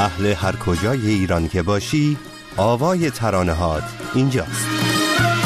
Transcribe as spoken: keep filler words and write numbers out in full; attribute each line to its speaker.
Speaker 1: اهل هر کجای ایران که باشی، آوای ترانه‌هات اینجاست.